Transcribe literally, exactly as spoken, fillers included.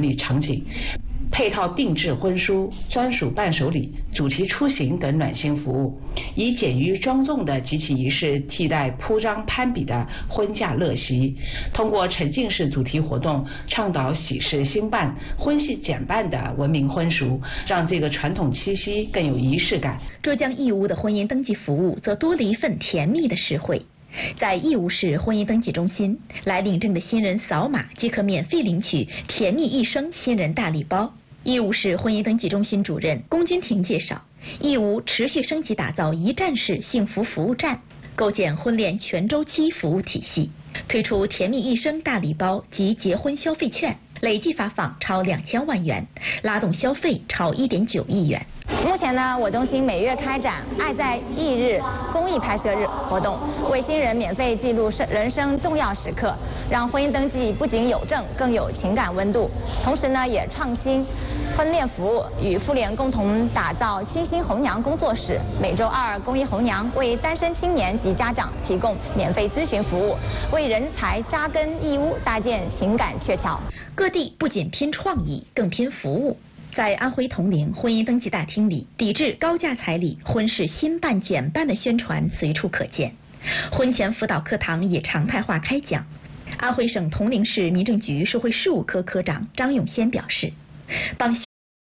理场景，配套定制婚书、专属伴手礼、主题出行等暖心服务，以简约庄重的集体仪式替代铺张攀比的婚嫁乐席。通过沉浸式主题活动，倡导喜事兴办、婚戏减半的文明婚俗，让这个传统气息更有仪式感。 浙江义乌的婚姻登记服务则多了一份甜蜜的实惠。在义乌市婚姻登记中心，来领证的新人扫码即可免费领取甜蜜一生新人大礼包。义乌市婚姻登记中心主任龚军婷介绍，义乌持续升级打造一站式幸福服务站，构建婚恋全周期服务体系，推出甜蜜一生大礼包及结婚消费券，累计发放超两千万元，拉动消费超一点九亿元。 目前呢，我中心每月开展“爱在忆日”公益拍摄日活动，为新人免费记录人生重要时刻，让婚姻登记不仅有证，更有情感温度。同时呢，也创新婚恋服务，与妇联共同打造清新红娘工作室，每周二公益红娘为单身青年及家长提供免费咨询服务，为人才扎根义乌搭建情感鹊桥。 各地不仅拼创意，更拼服务。在安徽铜陵婚姻登记大厅里，抵制高价彩礼、婚事新办减半的宣传随处可见，婚前辅导课堂也常态化开讲。安徽省铜陵市民政局社会事务科科长张永先表示，帮